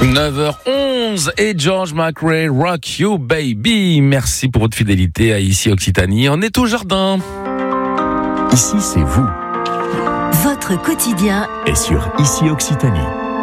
9h11 et George McRae, Rock You Baby. Merci pour votre fidélité à Ici Occitanie. On est au jardin. Ici, c'est vous. Votre quotidien Et sur Ici Occitanie.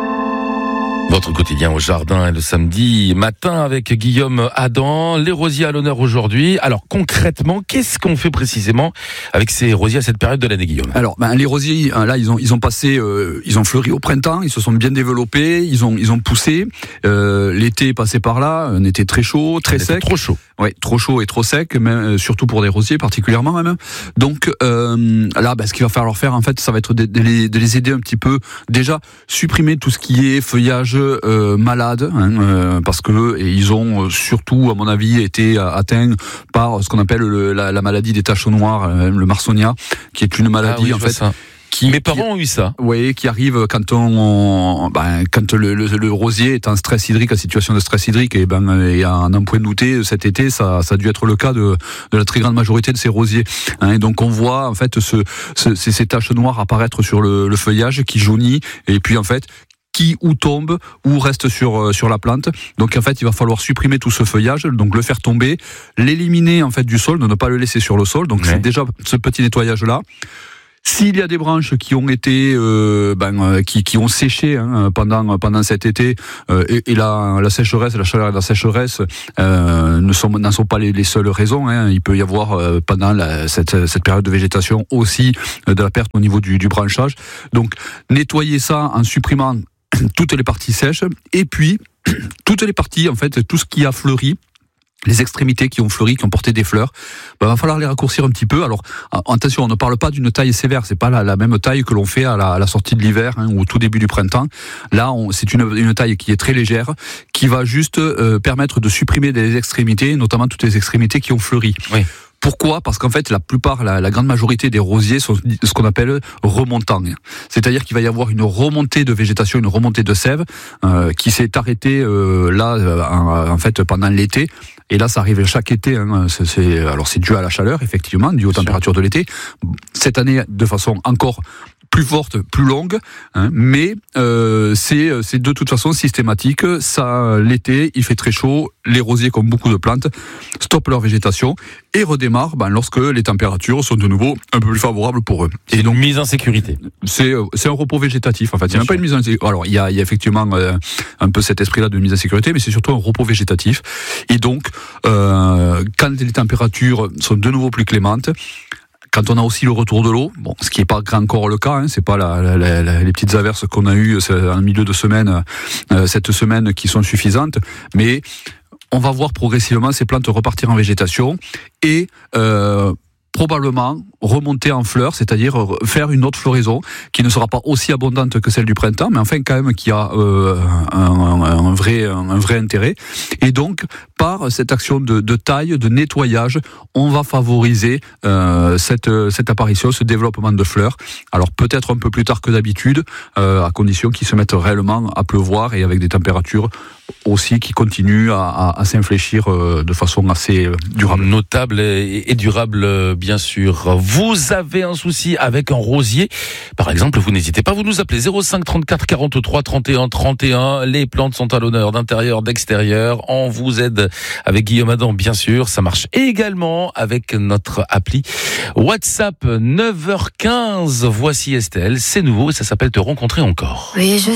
Votre quotidien au jardin est le samedi matin avec Guillaume Adam. Les rosiers à l'honneur aujourd'hui. Alors concrètement, qu'est-ce qu'on fait précisément avec ces rosiers à cette période de l'année, Guillaume ? Alors, les rosiers, là, ils ont fleuri au printemps, ils se sont bien développés, ils ont poussé. L'été est passé par là, un été très chaud, très sec. Trop chaud. Ouais, trop chaud et trop sec, même, surtout pour des rosiers particulièrement même. Donc là, ce qu'il va falloir faire, en fait, ça va être de les aider un petit peu. Déjà, supprimer tout ce qui est feuillage malade, parce que ils ont surtout, à mon avis, été atteints par ce qu'on appelle la maladie des taches noires, le Marsonia, qui est une maladie Mes parents ont eu ça. Oui, qui arrive quand quand le rosier est en stress hydrique, en situation de stress hydrique, et à n'en point douter, cet été, ça a dû être le cas de la très grande majorité de ces rosiers. Et donc on voit en fait ces taches noires apparaître sur le feuillage qui jaunit, et puis en fait qui ou tombe ou reste sur la plante. Donc en fait, il va falloir supprimer tout ce feuillage, donc le faire tomber, l'éliminer en fait du sol, ne pas le laisser sur le sol. Donc c'est déjà ce petit nettoyage là. S'il y a des branches qui ont été qui ont séché pendant cet été, et la sécheresse, la chaleur et la sécheresse n'en sont pas les seules raisons. Il peut y avoir pendant cette période de végétation aussi de la perte au niveau du branchage. Donc nettoyer ça en supprimant toutes les parties sèches, et puis toutes les parties, en fait, tout ce qui a fleuri, les extrémités qui ont fleuri, qui ont porté des fleurs, va falloir les raccourcir un petit peu. Alors attention, on ne parle pas d'une taille sévère, c'est pas la même taille que l'on fait à la sortie de l'hiver, ou au tout début du printemps. Là, c'est une taille qui est très légère, qui va juste permettre de supprimer des extrémités, notamment toutes les extrémités qui ont fleuri. Oui. Pourquoi ? Parce qu'en fait, la grande majorité des rosiers sont ce qu'on appelle remontants. C'est-à-dire qu'il va y avoir une remontée de végétation, une remontée de sève qui s'est arrêtée en fait pendant l'été. Et là, ça arrive chaque été. Alors c'est dû à la chaleur, effectivement, dû aux températures de l'été. Cette année, de façon encore plus forte, plus longue, mais c'est de toute façon systématique. Ça, l'été, il fait très chaud, les rosiers, comme beaucoup de plantes, stoppent leur végétation et redémarrent lorsque les températures sont de nouveau un peu plus favorables pour eux. Et donc mise en sécurité. C'est un repos végétatif, en fait. Il n'y a même pas une mise en sécurité. Alors il y a effectivement un peu cet esprit-là de mise en sécurité, mais c'est surtout un repos végétatif. Et donc quand les températures sont de nouveau plus clémentes, quand on a aussi le retour de l'eau, ce qui n'est pas encore le cas, c'est pas les petites averses qu'on a eues en milieu de semaine, cette semaine, qui sont suffisantes, mais on va voir progressivement ces plantes repartir en végétation et probablement remonter en fleurs, c'est-à-dire faire une autre floraison qui ne sera pas aussi abondante que celle du printemps, mais enfin quand même qui a un vrai intérêt. Et donc, par cette action de taille, de nettoyage, on va favoriser cette apparition, ce développement de fleurs. Alors peut-être un peu plus tard que d'habitude, à condition qu'ils se mettent réellement à pleuvoir et avec des températures aussi qui continuent à s'infléchir de façon assez durable. Notable et durable, bien sûr. Vous avez un souci avec un rosier, par exemple, vous n'hésitez pas, vous nous appelez 05 34 43 31 31. Les plantes sont à l'honneur d'intérieur, d'extérieur. On vous aide avec Guillaume Adam, bien sûr. Ça marche également avec notre appli WhatsApp. 9h15. Voici Estelle, c'est nouveau et ça s'appelle Te rencontrer encore. Oui,